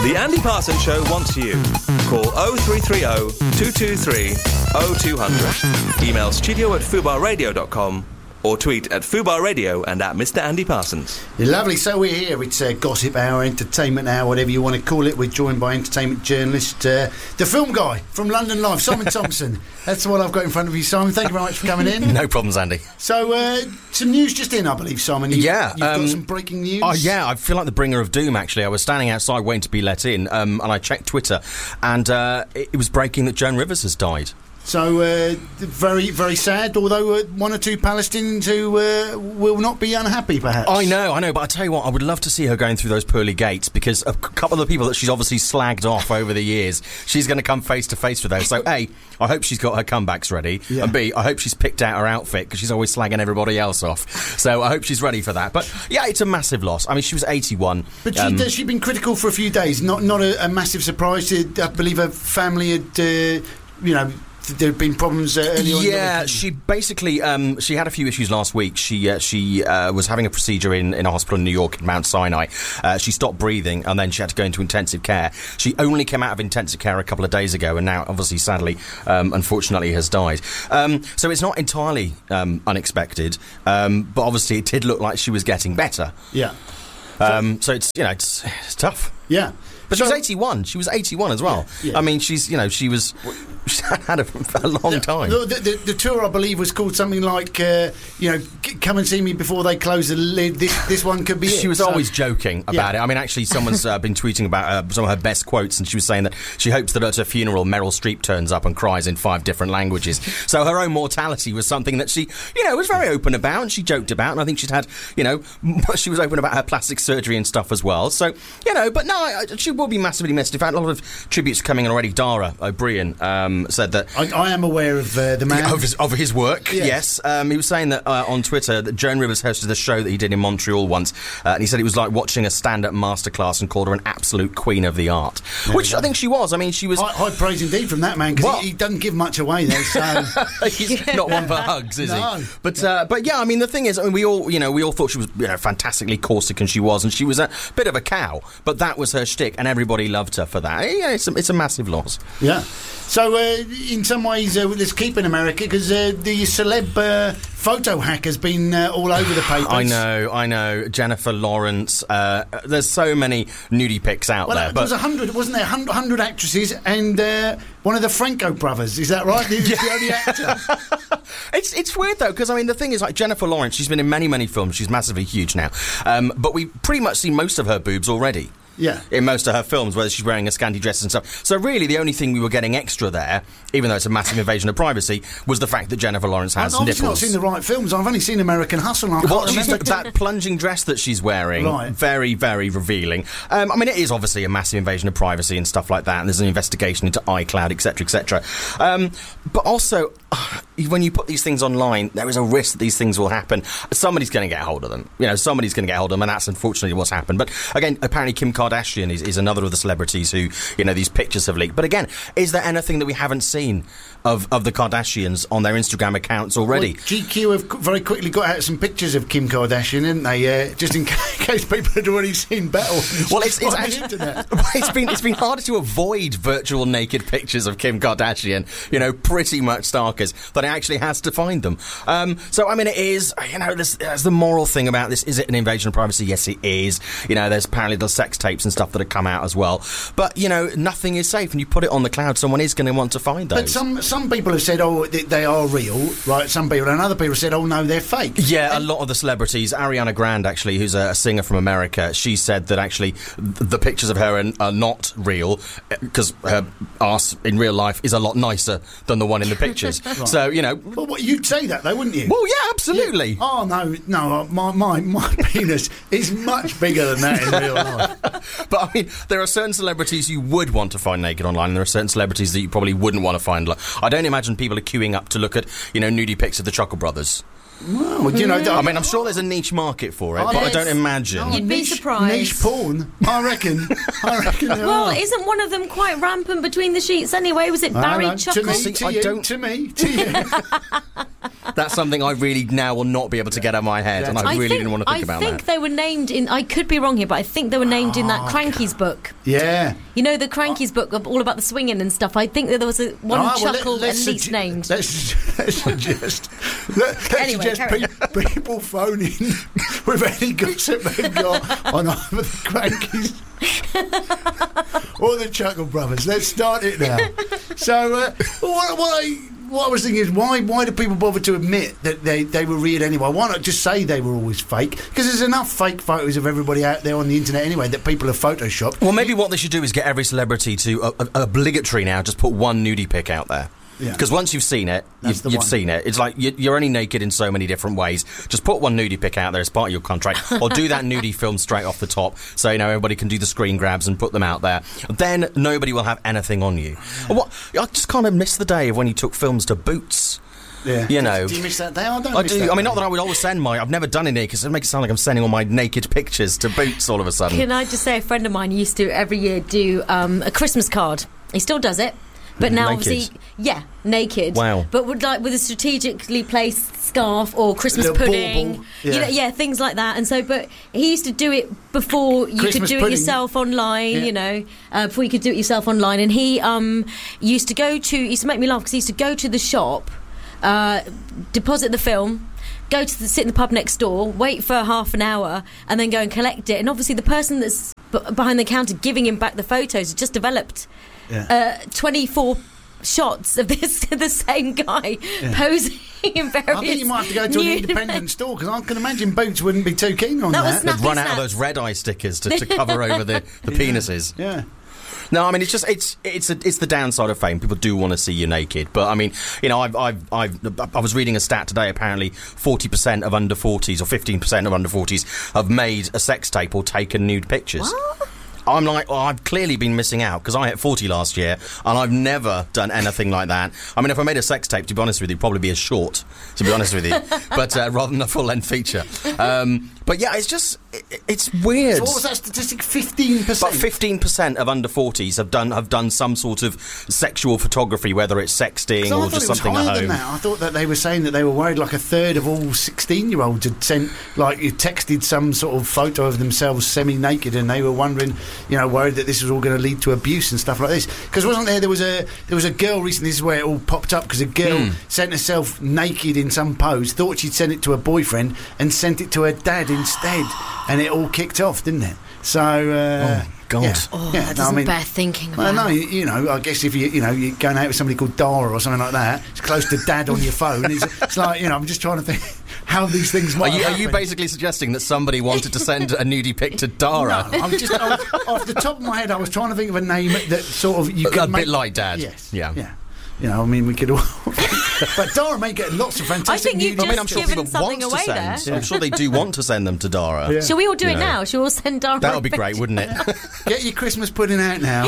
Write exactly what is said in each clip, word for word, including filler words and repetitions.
The Andy Parsons Show wants you. Call oh three three oh, two two three, oh two hundred. Email studio at fubar radio dot com or tweet at Fubar Radio and at Mister Andy Parsons. Lovely. So we're here. It's uh, Gossip Hour, Entertainment Hour, whatever you want to call it. We're joined by entertainment journalist, uh, the film guy from London Live, Simon Thompson. That's what I've got in front of you, Simon. Thank you very much for coming in. No problems, Andy. So, uh, some news just in, I believe, Simon. You've, yeah. You've um, got some breaking news. Oh, yeah. I feel like the bringer of doom, actually. I was standing outside waiting to be let in, um, and I checked Twitter, and uh, it, it was breaking that Joan Rivers has died. So, uh, very, very sad, although uh, one or two Palestinians who uh, will not be unhappy, perhaps. I know, I know, but I tell you what, I would love to see her going through those pearly gates, because a couple of the people that she's obviously slagged off over the years, she's going to come face to face with those. So, A, I hope she's got her comebacks ready, yeah. and B, I hope she's picked out her outfit, because she's always slagging everybody else off. So I hope she's ready for that. But, yeah, it's a massive loss. I mean, she was eighty-one. But she, um, has she been critical for a few days? Not not a, a massive surprise. I believe her family had, uh, you know... There have been problems uh, earlier on. Yeah, she basically um, she had a few issues last week. She uh, she uh, was having a procedure in, in a hospital in New York, in Mount Sinai. Uh, she stopped breathing, and then she had to go into intensive care. She only came out of intensive care a couple of days ago, and now, obviously, sadly, um, unfortunately, has died. Um, so it's not entirely um, unexpected, um, but obviously, it did look like she was getting better. Yeah. Um, so it's you know it's, it's tough. Yeah. But so, she was eighty-one. She was eighty-one as well. Yeah, yeah. I mean, she's, you know, she was... She had a, a long the, time. The, the, the tour, I believe, was called something like, uh, you know, come and see me before they close the lid. This, this one could be She it. was so, always joking about yeah. it. I mean, actually, someone's uh, been tweeting about uh, some of her best quotes, and she was saying that she hopes that at her funeral, Meryl Streep turns up and cries in five different languages. So her own mortality was something that she, you know, was very open about, and she joked about, and I think she'd had, you know, she was open about her plastic surgery and stuff as well. So, you know, but no, she will be massively missed. In fact, a lot of tributes coming in already. Dara O'Brien um, said that... I, I am aware of uh, the man. Of his, of his work, yes. yes. Um, he was saying that uh, on Twitter that Joan Rivers hosted a show that he did in Montreal once, uh, and he said it was like watching a stand-up masterclass, and called her an absolute queen of the art. There Which I think she was. I mean, she was... High, high praise indeed from that man, because well, he, he doesn't give much away, though, so... He's not one for hugs, is no. he? But, uh, but yeah, I mean, the thing is, I mean, we all, you know, we all thought she was, you know, fantastically caustic, and she was, and she was a bit of a cow, but that was her shtick, and everybody loved her for that. Yeah, it's a, it's a massive loss. Yeah. So, uh, in some ways, uh, let's keep in America, because uh, the celeb uh, photo hack has been uh, all over the papers. I know, I know. Jennifer Lawrence. Uh, there's so many nudie pics out well, there. Well, but there was a hundred, wasn't there? A hundred actresses and uh, one of the Franco brothers. Is that right? He was yeah. the only actor. it's it's weird though, because I mean the thing is, like, Jennifer Lawrence, she's been in many many films. She's massively huge now, um, but we've pretty much seen most of her boobs already. Yeah. In most of her films, whether she's wearing a scanty dress and stuff. So really, the only thing we were getting extra there, even though it's a massive invasion of privacy, was the fact that Jennifer Lawrence has I've nipples. I've not seen the right films. I've only seen American Hustle. And I well, can't she's, remember. that plunging dress that she's wearing, right. very, very revealing. Um, I mean, it is obviously a massive invasion of privacy and stuff like that, and there's an investigation into iCloud, et cetera, et cetera. Um, but also, when you put these things online, there is a risk that these things will happen. Somebody's going to get hold of them. You know, somebody's going to get hold of them, and that's unfortunately what's happened. But again, apparently Kim Kardashian is, is another of the celebrities who, you know, these pictures have leaked. But again, is there anything that we haven't seen of, of the Kardashians on their Instagram accounts already? Well, G Q have very quickly got out some pictures of Kim Kardashian, didn't they? Uh, just in case people had already seen better ones. Well, it's, it's on actually, the internet. it's been it's been harder to avoid virtual naked pictures of Kim Kardashian, you know, pretty much stalkers, than it actually has to find them. Um, so, I mean, it is, you know, there's, there's the moral thing about this. Is it an invasion of privacy? Yes, it is. You know, there's apparently the sex tapes and stuff that have come out as well. But, you know, nothing is safe, and you put it on the cloud, someone is going to want to find those. But some some people have said, oh, they, they are real, right? Some people, and other people have said, oh, no, they're fake. Yeah, and a lot of the celebrities, Ariana Grande, actually, who's a, a singer from America, she said that actually th- the pictures of her are, are not real, because her arse in real life is a lot nicer than the one in the pictures. Right. So, you know... Well, what, you'd say that, though, wouldn't you? Well, yeah, absolutely. Yeah. Oh, no, no, my, my, my penis is much bigger than that in real life. But, I mean, there are certain celebrities you would want to find naked online, and there are certain celebrities that you probably wouldn't want to find. I don't imagine people are queuing up to look at, you know, nudie pics of the Chuckle Brothers. Well, you know, I mean, I'm sure there's a niche market for it, oh, but yes. I don't imagine. Oh, You'd be niche, surprised. Niche porn, I reckon. I reckon there well, are. isn't one of them quite rampant between the sheets anyway? Was it Barry know, Chuckle? To me, to I you, don't... to me, to you. That's something I really now will not be able to get out of my head, Yeah. and I, I really think, didn't want to think I about think that. they were named in. I could be wrong here, but I think they were named in that Crankies book. Yeah. You know, the Crankies book of all about the swinging and stuff. I think that there was a, one Ah, well, chuckle let- let's at least sugge- named. Let's, let's suggest, let, let's Anyway, suggest carry pe- people phone in with any gossip they've got on either the Crankies or the Chuckle Brothers. Let's start it now. So, uh, what, what, I, what I was thinking is, why why do people bother to admit that they, they were real anyway? Why not just say they were always fake? Because there's enough fake photos of everybody out there on the internet anyway that people have photoshopped. Well, maybe what they should do is get every celebrity to uh, uh, obligatory now just put one nudie pic out there. Yeah. Because once you've seen it, That's you've, the you've one. seen it. It's like you- you're only naked in so many different ways. Just put one nudie pic out there as part of your contract, or do that nudie film straight off the top, so you know everybody can do the screen grabs and put them out there. Then nobody will have anything on you. What I just kind of miss the day of when you took films to Boots. Yeah. You know. Do you miss that day? I don't I miss do. that I mean, day. not that I would always send my. I've never done it because it makes it sound like I'm sending all my naked pictures to Boots all of a sudden. Can I just say, a friend of mine used to every year do um, a Christmas card. He still does it, but now Naked? obviously, yeah, naked. Wow. But with like with a strategically placed scarf or Christmas Little pudding, bauble, yeah. you know, yeah, things like that. And so, but he used to do it before you Christmas could do pudding. it yourself online. Yeah. You know, uh, before you could do it yourself online. And he um, used to go to. He used to make me laugh because he used to go to the shop, uh, deposit the film. Go to the, sit in the pub next door, wait for half an hour, and then go and collect it. And obviously, the person that's b- behind the counter giving him back the photos has just developed Yeah. uh, twenty-four shots of this the same guy posing in various. I think you might have to go to an nude- independent store because I can imagine Boots wouldn't be too keen on That that. was They've Snappy run out of snaps. those red eye stickers to, to cover over the, the penises. Yeah. No, I mean it's just it's it's a, it's the downside of fame. People do want to see you naked, but I mean, you know, I've I've, I've I was reading a stat today. Apparently, forty percent of under forties or fifteen percent of under forties have made a sex tape or taken nude pictures. What? I'm like, well, I've clearly been missing out because I hit forty last year and I've never done anything like that. I mean, if I made a sex tape, to be honest with you, it'd probably be a short, to be honest with you, but uh, rather than a full-length feature. Um, but yeah, it's just, it, it's weird. So what was that statistic? Fifteen percent. But fifteen percent of under forties have done have done some sort of sexual photography, whether it's sexting or just something at home. Than that. I thought that they were saying that they were worried like a third of all sixteen-year-olds had sent, like, you texted some sort of photo of themselves semi-naked, and they were wondering, you know, worried that this was all going to lead to abuse and stuff like this. Because wasn't there? There was a there was a girl recently. This is where it all popped up because a girl Mm. sent herself naked in some pose, thought she'd sent it to her boyfriend, and sent it to her dad instead, and it all kicked off, didn't it? So. Uh, Oh, God. Yeah. Oh, Yeah, that no, I doesn't mean- bear thinking Well, about. no, you, you know, I guess if you, you know, you're going out with somebody called Dara or something like that, it's close to dad on your phone. It's, it's like, you know, I'm just trying to think how these things Are might you, are happen. you basically suggesting that somebody wanted to send a nudie pic to Dara? No, I'm just, I was, off the top of my head, I was trying to think of a name that sort of you A could bit make, like Dad. Yes. Yeah. Yeah. You know, I mean, we could all. But Dara may get lots of fantastic. I think you've nude- I mean, I'm Just sure given people want something to away send. there. I'm sure they do want to send them to Dara. Yeah. Shall we all do You it know. now? Shall we all send Dara? That a would be great, picture? wouldn't it? Get your Christmas pudding out now.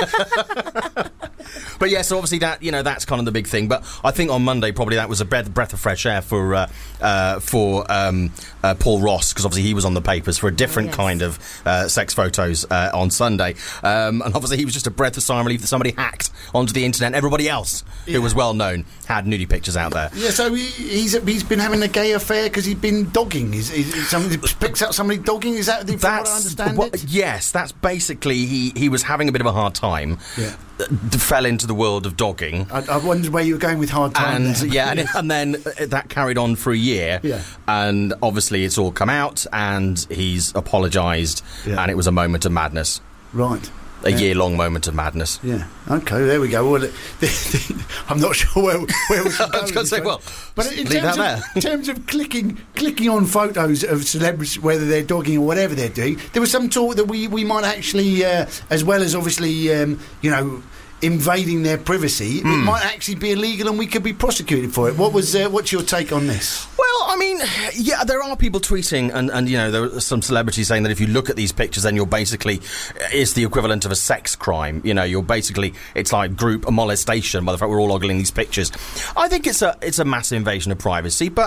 But yes, so obviously that you know that's kind of the big thing. But I think on Monday probably that was a breath, breath of fresh air for uh, uh, for um, uh, Paul Ross, because obviously he was on the papers for a different Oh, yes. kind of uh, sex photos uh, on Sunday, um, and obviously he was just a breath of sigh of relief that somebody hacked onto the internet. And everybody else Yeah. who was well known had nudie pictures out there. Yeah, so he, he's he's been having a gay affair because he's been dogging. Is, is, is somebody picks out somebody dogging? Is that the from what I understand what- it? yes, that's basically he. He was having a bit of a hard time. Yeah. uh, fell into the world of dogging. I, I wondered where you were going with hard time. And there. yeah, and, and then uh, that carried on for a year. Yeah. And obviously it's all come out, and he's apologised, Yeah. and it was a moment of madness, Right. a Yeah. year-long moment of madness. Yeah. Okay. There we go. Well, the, the, I'm not sure where, where we should go. I was going to say, well, but in leave terms, that of, there. in terms of clicking, clicking on photos of celebrities, whether they're dogging or whatever they're doing, there was some talk that we, we might actually, uh, as well as obviously, um, you know, invading their privacy, Hmm. it might actually be illegal and we could be prosecuted for it. What was? Uh, what's your take on this? Well, I mean, yeah, there are people tweeting, and, and you know, there are some celebrities saying that if you look at these pictures, then you're basically, it's the equivalent of a sex crime. You know, you're basically, it's like group molestation by the fact we're all ogling these pictures. I think it's a, it's a massive invasion of privacy, but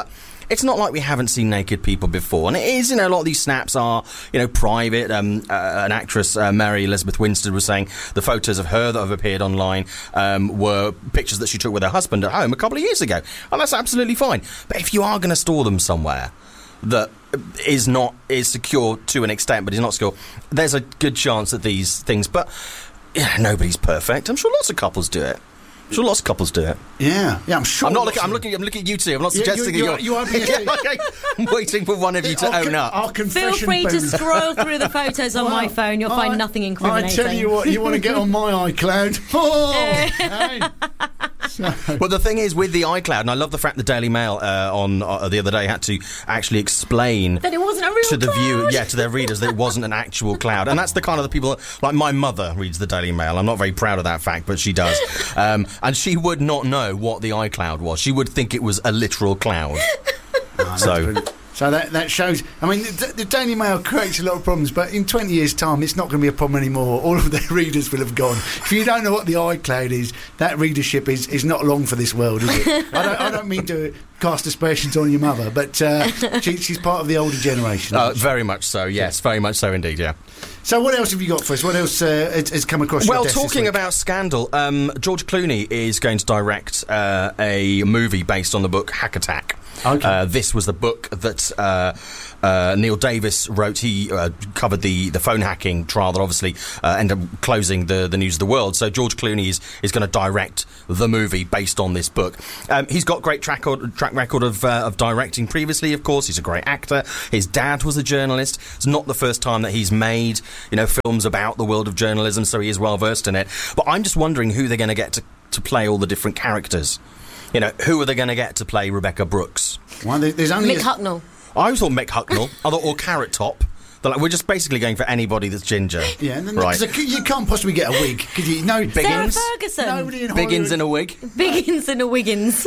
it's not like we haven't seen naked people before, and it is, you know, a lot of these snaps are, you know, private. Um, uh, an actress, uh, Mary Elizabeth Winstead, was saying the photos of her that have appeared online um, were pictures that she took with her husband at home a couple of years ago, and that's absolutely fine. But if you are going to store them somewhere that is not is secure to an extent, but is not secure, there's a good chance that these things. But yeah, nobody's perfect. I'm sure lots of couples do it. I'm sure lots of couples do it. Yeah, yeah. I'm sure. I'm not looking. I'm looking. I'm looking at you two. I'm not You- suggesting you- that you you're. are being- Yeah, okay. I'm waiting for one of you to Our own con- up. Our Feel confession free to booth. scroll through the photos on my Well, phone. You'll I- find nothing incriminating. I tell you what, you want to get on my iCloud? Oh, hey. Well, the thing is with the iCloud, and I love the fact the Daily Mail uh, on uh, the other day had to actually explain That it wasn't a real to the cloud. viewer, yeah, to their readers, that it wasn't an actual cloud. And that's the kind of the people, like my mother reads the Daily Mail. I'm not very proud of that fact, but she does. Um, and she would not know what the iCloud was. She would think it was a literal cloud. So. So that, that shows. I mean, the, the Daily Mail creates a lot of problems, but in twenty years' time, it's not going to be a problem anymore. All of their readers will have gone. If you don't know what the iCloud is, that readership is, is not long for this world, is it? I don't, I don't mean to cast aspersions on your mother, but uh, she, she's part of the older generation. Uh, very much so, yes, very much so indeed, yeah. So what else have you got for us? What else uh, has, has come across your Well, desk this talking week? about scandal, um, George Clooney is going to direct uh, a movie based on the book Hack Attack. Okay. Uh, this was the book that uh, uh, Neil Davis wrote. He uh, covered the, the phone hacking trial that obviously uh, ended up closing the, the news of the world. So George Clooney is, is going to direct the movie based on this book. Um, he's got great track, record, track record of, uh, of directing previously, of course. He's a great actor. His dad was a journalist. It's not the first time that he's made, you know, films about the world of journalism, so he is well versed in it. But I'm just wondering who they're going to get to, to play all the different characters. You know, who are they going to get to play Rebecca Brooks? Well, there- there's only Mick a- Hucknall. I always thought Mick Hucknall, I thought, or Carrot Top. They're like, we're just basically going for anybody that's ginger. Yeah, and then right. there's a- you can't possibly get a wig because you know Sarah Biggins? Ferguson. nobody in Biggins Hollywood- in a wig. Biggins and a Wiggins.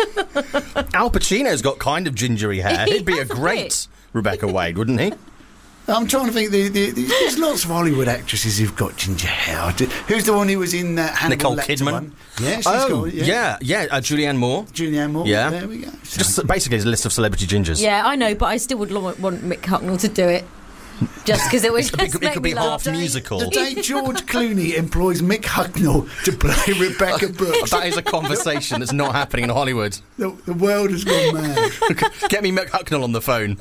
Al Pacino's got kind of gingery hair. He He'd be a has a great bit. Rebecca Wade, wouldn't he? I'm trying to think. The, the, the, there's lots of Hollywood actresses who've got ginger hair. Who's the one who was in uh, Hannibal Nicole Lecter Kidman. one? Yeah, she's Oh, got, yeah, yeah. Uh, Julianne Moore. Julianne Moore. Yeah. There we go. So- Just basically a list of celebrity gingers. Yeah, I know, but I still would lo- want Mick Hucknall to do it. Just because it would It just could, make it could me be laugh. half musical. The day George Clooney employs Mick Hucknall to play Rebecca Brooks, That is a conversation that's not happening in Hollywood. the, the world has gone mad. Get me Mick Hucknall on the phone.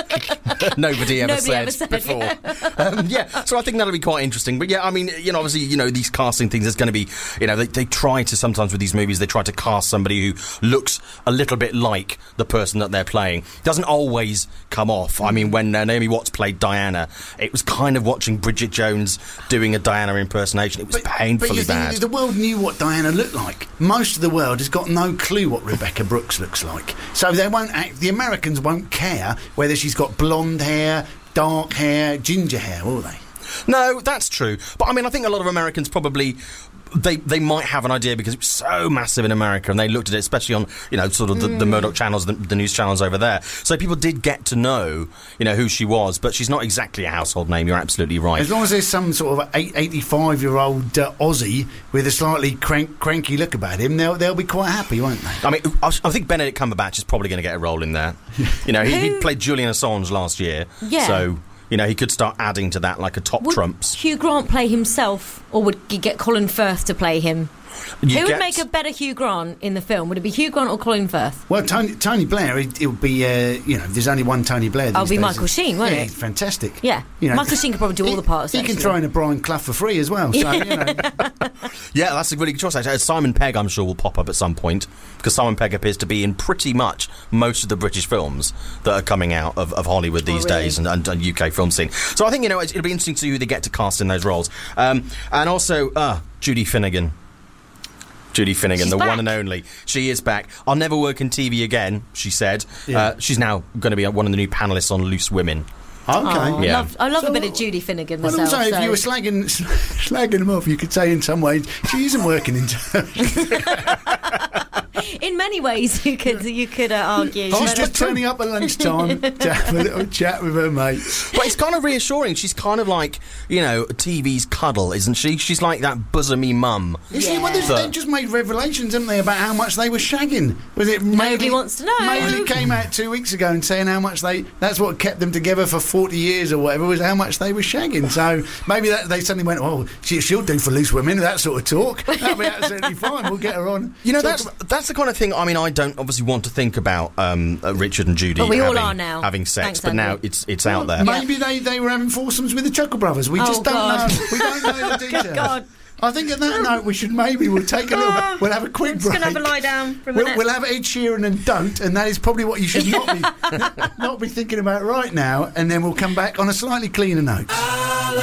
Nobody ever Nobody said ever said before. um, yeah, so I think that'll be quite interesting. But yeah, I mean, you know, obviously, you know, these casting things, there's going to be, you know, they, they try to, sometimes with these movies, they try to cast somebody who looks a little bit like the person that they're playing. Doesn't always come off. I mean, when uh, Naomi Watts played Diana, it was kind of watching Bridget Jones doing a Diana impersonation. It was painfully but you bad. think the world knew what Diana looked like. Most of the world has got no clue what Rebecca Brooks looks like. So they won't act, the Americans won't care whether she's got blonde hair, dark hair, ginger hair, will they? No, that's true. But I mean, I think a lot of Americans probably they they might have an idea because it's so massive in America, and they looked at it, especially on, you know, sort of the, the Murdoch channels, the, the news channels over there. So people did get to know, you know, who she was, but she's not exactly a household name. You're absolutely right. As long as there's some sort of eight, eighty-five-year-old uh, Aussie with a slightly crank, cranky look about him, they'll, they'll be quite happy, won't they? I mean, I, I think Benedict Cumberbatch is probably going to get a role in there. You know, he, he Who- played Julian Assange last year, Yeah. so you know he could start adding to that like a top Would trumps. Hugh Grant play himself, or would you get Colin Firth to play him? You Who get- would make a better Hugh Grant in the film? Would it be Hugh Grant or Colin Firth? Well, Tony, Tony Blair, it, it would be, uh, you know, there's only one Tony Blair. I'll these be days. Michael Sheen, won't yeah, it? he's fantastic. Yeah, You know, Michael Sheen could probably do all he- the parts. He can actually. throw in a Brian Clough for free as well. So, you know, Yeah, that's a really good choice. Actually, Simon Pegg, I'm sure, will pop up at some point because Simon Pegg appears to be in pretty much most of the British films that are coming out of, of Hollywood these Oh, really? days and, and, and U K film scene. So I think, you know, it'll be interesting to see who they get to cast in those roles. Um, and also, uh, Judy Finnegan. Judy Finnegan, She's the back. one and only. She is back. I'll never work in T V again, she said. Yeah. Uh, she's now going to be one of the new panellists on Loose Women. okay. Oh, I Yeah. love, I love So a bit what- of Judy Finnegan Well, I'm myself. saying, if so- you were slagging, slagging them off, you could say in some ways she isn't working in. In many ways, you could you could uh, argue. She's But- just turning up at lunchtime to have a little chat with her mates. But it's kind of reassuring. She's kind of like, you know, T V's cuddle, isn't she? She's like that bosomy mum. You see, well, Yeah. they've, they've just made revelations, haven't they, about how much they were shagging? Was it Nobody wants to know. Maybe came out two weeks ago and saying how much they. That's what kept them together for forty years or whatever, was how much they were shagging. So maybe that they suddenly went, oh, she, she'll do for loose women, that sort of talk. That'll be absolutely fine. We'll get her on. You know, Talk that's about- that's the kind of thing. I mean, I don't obviously want to think about um, uh, Richard and Judy But we all having, are now. having sex, Thanks, but now Andy. it's it's out there. Maybe they, they were having foursomes with the Chuckle Brothers. We Oh, just don't God. know. We don't know the details. God. I think on that note, we should maybe we'll take a little. We'll have a quick I'm just break. going to have a lie down for a We'll, minute. we'll have Ed Sheeran and Don't, and that is probably what you should not be not be thinking about right now. And then we'll come back on a slightly cleaner note.